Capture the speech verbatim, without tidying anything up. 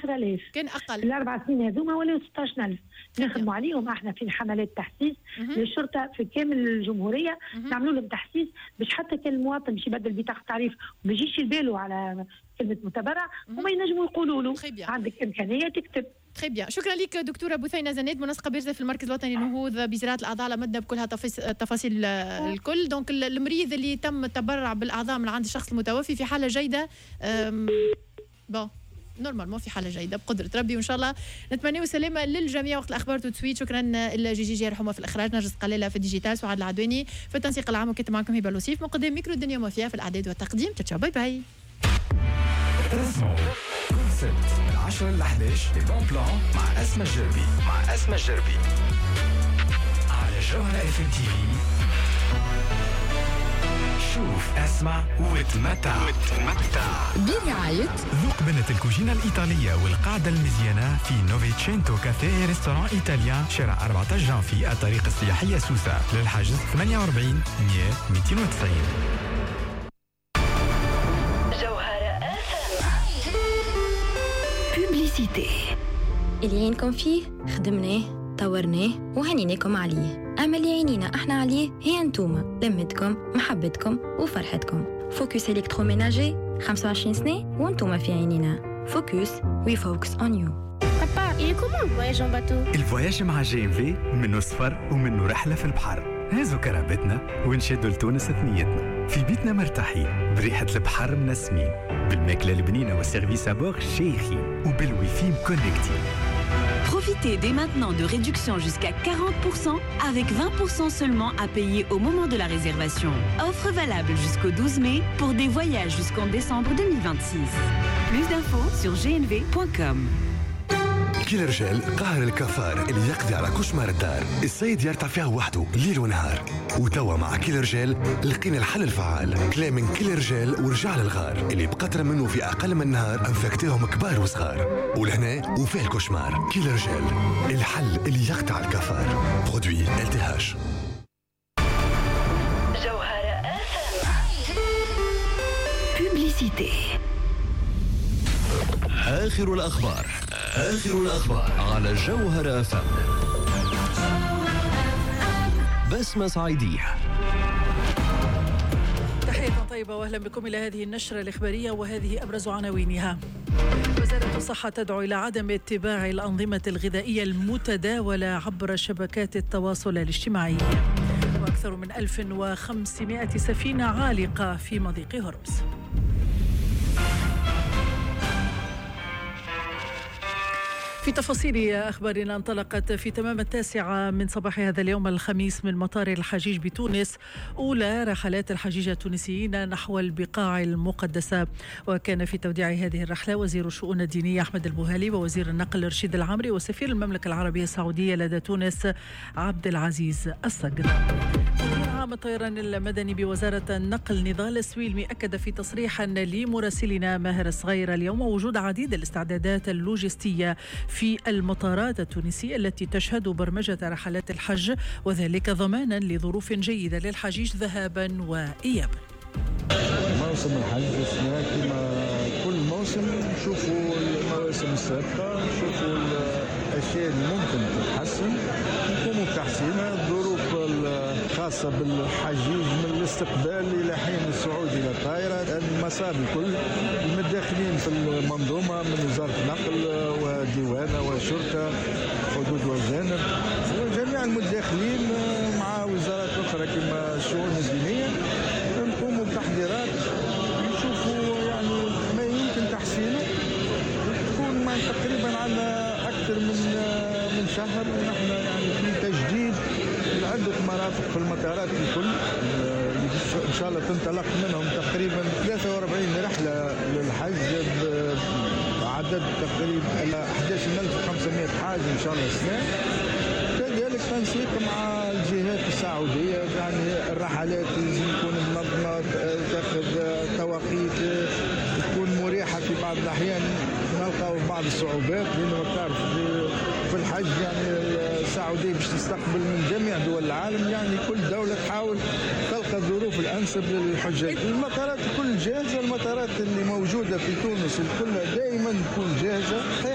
عشرة آلاف، كان اقل في الاربع سنين هذوما ولاو ستة عشر ألف. نخدموا عليهم احنا في حملات تحسيس للشرطه في كامل الجمهوريه، نعملوا لهم تحسيس باش حتى كان المواطن باش يبدل بطاقه تعريف وما يجيش يبالوا على كلمه متبرع وما ينجموا يقولوا له عندك امكانيه تكتب. تري بيان، شكرا لك دكتوره بثينه زناد، منسقه بارزه في المركز الوطني للنهوض بزراعه الاعضاء، لمدنا بكلها التفاصيل الكل. دونك المريض اللي تم التبرع بالاعضاء من عند الشخص المتوفي في حاله جيده، بون نورمال ما في حاله جيده بقدره ربي، وان شاء الله نتمنى السلامه للجميع. وقت الاخبار تو سويت، شكرا لجي جي جي رحمه في الاخراج، نرجس قليله في الديجيتال، سعاد العدواني في التنسيق العام، وكنت معكم هبه لوسيف من قدام ميكرو الدنيا ما فيها في الاعداد والتقديم. تشاو باي باي. من عشرة ل إحدى عشر بون بلان مع أسماء الجربي مع أسماء الجربي على جوهرة اف ام تي في. شوف اسمع وتمتع وتمتع برعاية ذوق بنت الكوجينة الإيطالية والقاعدة المزيانة في نوفيتشينتو كافيه ريستوران إيطاليان شارع أربعة عشر جانفي الطريق السياحية سوسة. للحجز ثمانية وأربعين مية مئتين وتسعين. اللي عينكم فيه خدمناه طورناه وهنيناكم عليه، أما اللي عينينا احنا عليه هي انتوما، لمتكم محبتكم وفرحتكم. فوكس إلكتروميناجي خمسة وعشرين سنة وانتوما في عينينا. فوكس وي فوكس اون يو. Papa, il est comment le voyage en bateau? الفواياج مع جي ام في منه سفر ومنه رحلة في البحر. هازو كرامتنا ونشدوا لتونس ثنيتنا، في بيتنا مرتاحين بريحة البحر منسمين، بالماكلة البنينة والسيرفيس أبور شيخين وبالويفي مكونكتين. Profitez dès maintenant de réductions jusqu'à quarante pour cent avec vingt pour cent seulement à payer au moment de la réservation. Offre valable jusqu'au douze mai pour des voyages jusqu'en décembre deux mille vingt-six. Plus d'infos sur g n v point com. كيلر جيل قاهر الكفار اللي يقضي على كشمار الدار، السيد يرتع فيها وحده ليل ونهار. وتوا مع كيلر جيل لقينا الحل الفعال، كلام من كيلر جيل ورجع للغار اللي بقطرة منه في أقل من نهار انفكتهم كبار وصغار. ولهنا وفيه الكشمار. كيلر جيل الحل اللي يقطع الكفار. برودوي ال تي إتش. جوهرة بوبليسيتي. آخر الأخبار آخر الأخبار على جوهرة أف أم. بسمة صعيدية. تحية طيبة وأهلا بكم إلى هذه النشرة الإخبارية، وهذه أبرز عناوينها. وزارة الصحة تدعو إلى عدم اتباع الأنظمة الغذائية المتداولة عبر شبكات التواصل الاجتماعي. وأكثر من ألف وخمسمائة سفينة عالقة في مضيق هرمز. في تفاصيل أخبارنا، انطلقت في تمام التاسعة من صباح هذا اليوم الخميس من مطار الحجيج بتونس أولى رحلات الحجيج التونسيين نحو البقاع المقدسة. وكان في توديع هذه الرحلة وزير الشؤون الدينية أحمد البوهالي ووزير النقل رشيد العمري وسفير المملكة العربية السعودية لدى تونس عبد العزيز الصقر. مدير عام الطيران المدني بوزارة النقل نضال السويلمي أكد في تصريح لمراسلنا ماهر الصغير اليوم وجود عديد الاستعدادات اللوجستية في المطارات التونسية التي تشهد برمجة رحلات الحج، وذلك ضمانا لظروف جيدة للحجيج ذهابا وإيابا. موسم الحج والسنة كما كل موسم نشوفوا المواسم السابقة، نشوفوا الأشياء اللي ممكن تتحسن، نقوموا بتحسينها. الظروف الخاصة بالحجيج من الاستقبال إلى حين الصعود إلى الطائرة، المسار الكل المتداخلين في المنظومة من وزارة النقل وديوانة وشرطة حدود وجانب وجميع المتداخلين مع وزارات أخرى كما الشؤون الدينية، نقوموا بتحضيرات نشوفوا يعني ما يمكن تحسينه. تكون تقريبا على أكثر من من شهر ونحن يعني في تجديد لعدة مرافق في المطارات الكل، إن شاء الله تنطلق منهم تقريبا ثلاثة وأربعين رحلة للحج بعدد تقريبا أحد عشر ألف وخمسمائة حاج إن شاء الله السنة. كذلك تنسيق مع الجهات السعودية، يعني الرحلات لازم تكون منظمة، تاخذ توقيت، تكون مريحة في بعض الأحيان. نلقاو بعض الصعوبات لأنه تعرف في الحج يعني السعودية باش تستقبل من جميع دول العالم، يعني كل دولة تحاول تلقى الظروف الأنسب للحجاج. المطارات كل جاهزة، المطارات اللي موجودة في تونس الكل دائما تكون جاهزة.